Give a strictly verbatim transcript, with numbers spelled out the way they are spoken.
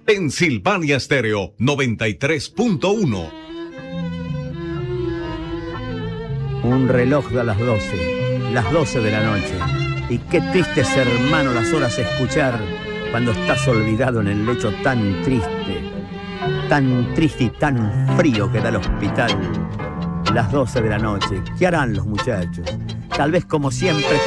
Pensilvania Stereo noventa y tres punto uno. Un reloj da las doce, las doce de la noche. Y qué triste es, hermano, las horas escuchar cuando estás olvidado en el lecho tan triste, tan triste y tan frío que da el hospital. Las doce de la noche, ¿qué harán los muchachos? Tal vez como siempre